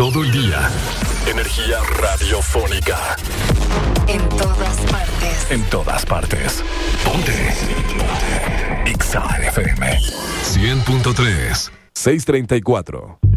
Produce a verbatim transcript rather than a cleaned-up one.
Todo el día. Energía radiofónica. En todas partes. En todas partes. Ponte. Ponte. X A F M. cien punto tres. seiscientos treinta y cuatro.